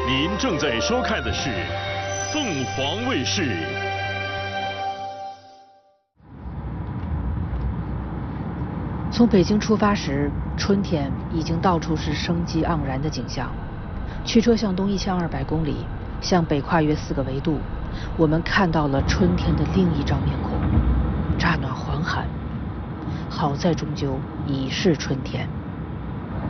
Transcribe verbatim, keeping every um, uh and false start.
您正在收看的是凤凰卫视。 从北京出发时，春天已经到处是生机盎然的景象。驱车向东一千二百公里，向北跨越四个纬度，我们看到了春天的另一张面孔，乍暖还寒。好在终究已是春天。